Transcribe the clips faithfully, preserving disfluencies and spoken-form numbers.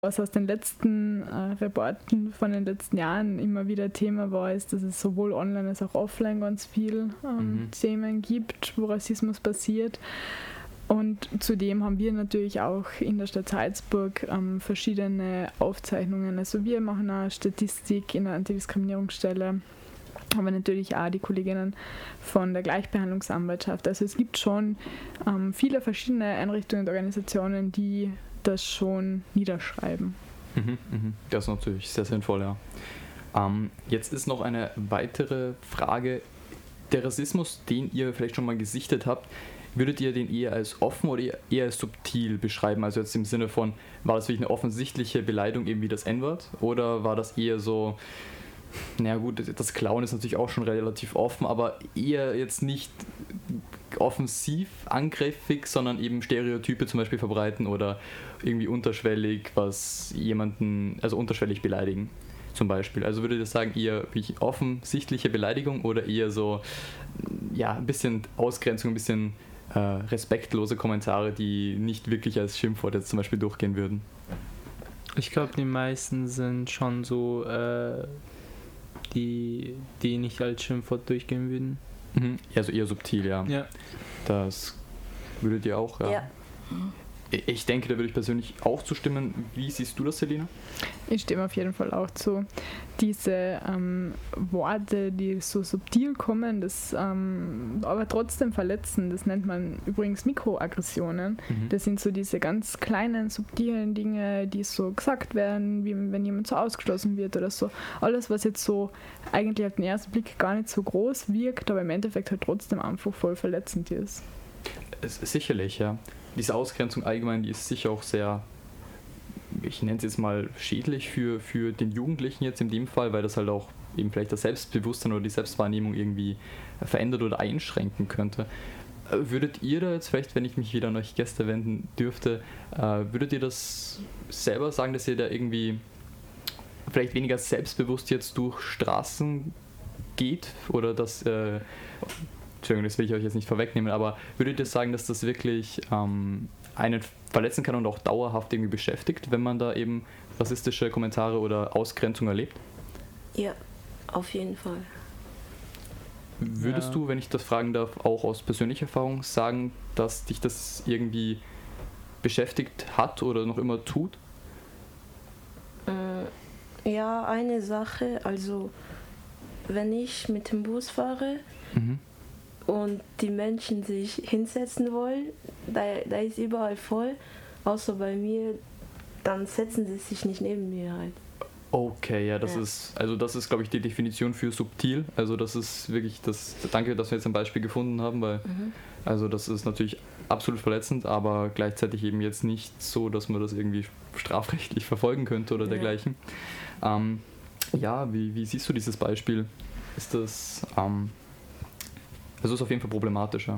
was aus den letzten äh, Reporten von den letzten Jahren immer wieder Thema war, ist, dass es sowohl online als auch offline ganz viel ähm, mhm. Themen gibt, wo Rassismus passiert. Und zudem haben wir natürlich auch in der Stadt Salzburg ähm, verschiedene Aufzeichnungen. Also wir machen eine Statistik in der Antidiskriminierungsstelle, aber natürlich auch die Kolleginnen von der Gleichbehandlungsanwaltschaft. Also es gibt schon ähm, viele verschiedene Einrichtungen und Organisationen, die das schon niederschreiben. Mhm, mhm. Das ist natürlich sehr sinnvoll, ja. Ähm, jetzt ist noch eine weitere Frage. Der Rassismus, den ihr vielleicht schon mal gesichtet habt, würdet ihr den eher als offen oder eher als subtil beschreiben? Also jetzt im Sinne von, war das wirklich eine offensichtliche Beleidigung, eben wie das En-Wort? Oder war das eher so, naja gut, das Klauen ist natürlich auch schon relativ offen, aber eher jetzt nicht offensiv angriffig, sondern eben Stereotype zum Beispiel verbreiten oder irgendwie unterschwellig was jemanden, also unterschwellig beleidigen zum Beispiel. Also würdet ihr sagen, eher wirklich offensichtliche Beleidigung oder eher so, ja, ein bisschen Ausgrenzung, ein bisschen äh, respektlose Kommentare, die nicht wirklich als Schimpfwort jetzt zum Beispiel durchgehen würden? Ich glaube, die meisten sind schon so, äh, die, die nicht als Schimpfwort durchgehen würden. Mhm. Also eher subtil, ja. Ja. Das würdet ihr auch, ja. ja. Ich denke, da würde ich persönlich auch zustimmen. Wie siehst du das, Selina? Ich stimme auf jeden Fall auch zu. Diese ähm, Worte, die so subtil kommen, das ähm, aber trotzdem verletzen, das nennt man übrigens Mikroaggressionen. Mhm. Das sind so diese ganz kleinen, subtilen Dinge, die so gesagt werden, wie wenn jemand so ausgeschlossen wird oder so. Alles, was jetzt so eigentlich auf den ersten Blick gar nicht so groß wirkt, aber im Endeffekt halt trotzdem einfach voll verletzend ist. Es, sicherlich, ja. Diese Ausgrenzung allgemein, die ist sicher auch sehr, ich nenne es jetzt mal schädlich für, für den Jugendlichen jetzt in dem Fall, weil das halt auch eben vielleicht das Selbstbewusstsein oder die Selbstwahrnehmung irgendwie verändert oder einschränken könnte. Würdet ihr da jetzt vielleicht, wenn ich mich wieder an euch Gäste wenden dürfte, würdet ihr das selber sagen, dass ihr da irgendwie vielleicht weniger selbstbewusst jetzt durch Straßen geht oder dass... Äh, Entschuldigung, das will ich euch jetzt nicht vorwegnehmen, aber würdet ihr sagen, dass das wirklich ähm, einen verletzen kann und auch dauerhaft irgendwie beschäftigt, wenn man da eben rassistische Kommentare oder Ausgrenzung erlebt? Ja, auf jeden Fall. Würdest ja. du, wenn ich das fragen darf, auch aus persönlicher Erfahrung sagen, dass dich das irgendwie beschäftigt hat oder noch immer tut? Äh, ja, eine Sache, also wenn ich mit dem Bus fahre, mhm. und die Menschen sich hinsetzen wollen, da, da ist überall voll, außer bei mir, dann setzen sie sich nicht neben mir halt. Okay, ja, das ja. ist, also das ist, glaube ich, die Definition für subtil. Also das ist wirklich das, danke, dass wir jetzt ein Beispiel gefunden haben, weil, mhm. also das ist natürlich absolut verletzend, aber gleichzeitig eben jetzt nicht so, dass man das irgendwie strafrechtlich verfolgen könnte oder ja. dergleichen. Ähm, ja, wie, wie siehst du dieses Beispiel? Ist das, ähm, Also ist auf jeden Fall problematischer.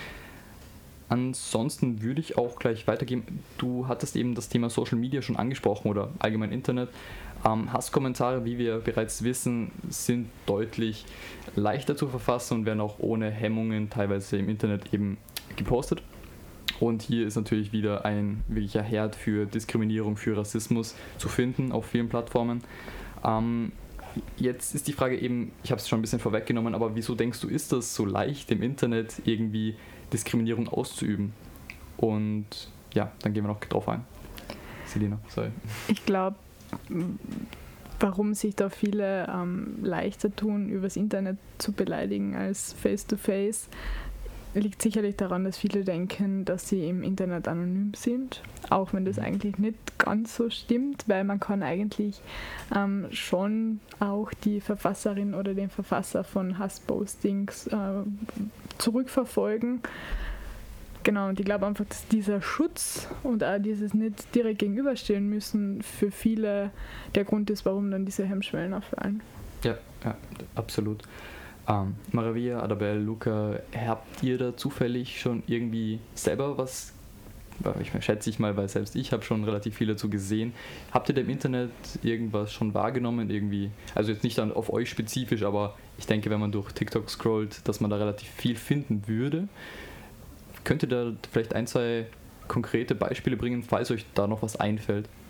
Ansonsten würde ich auch gleich weitergeben. Du hattest eben das Thema Social Media schon angesprochen oder allgemein Internet. Ähm, Hasskommentare, wie wir bereits wissen, sind deutlich leichter zu verfassen und werden auch ohne Hemmungen teilweise im Internet eben gepostet. Und hier ist natürlich wieder ein wirklicher Herd für Diskriminierung, für Rassismus zu finden auf vielen Plattformen. Ähm, Jetzt ist die Frage eben, ich habe es schon ein bisschen vorweggenommen, aber wieso denkst du, ist das so leicht im Internet irgendwie Diskriminierung auszuüben? Und ja, dann gehen wir noch drauf ein. Selina, sorry. Ich glaube, warum sich da viele ähm, leichter tun, übers Internet zu beleidigen als face-to-face, liegt sicherlich daran, dass viele denken, dass sie im Internet anonym sind, auch wenn das eigentlich nicht ganz so stimmt, weil man kann eigentlich ähm, schon auch die Verfasserin oder den Verfasser von Hasspostings äh, zurückverfolgen. Genau, und ich glaube einfach, dass dieser Schutz und auch dieses nicht direkt gegenüberstehen müssen für viele der Grund ist, warum dann diese Hemmschwellen auffallen. Ja, ja, absolut. Ähm, Maravilla, Adabel, Luca, habt ihr da zufällig schon irgendwie selber was, ich schätze ich mal, weil selbst ich habe schon relativ viel dazu gesehen, habt ihr da im Internet irgendwas schon wahrgenommen, irgendwie, also jetzt nicht auf euch spezifisch, aber ich denke, wenn man durch TikTok scrollt, dass man da relativ viel finden würde. Könnt ihr da vielleicht ein, zwei konkrete Beispiele bringen, falls euch da noch was einfällt?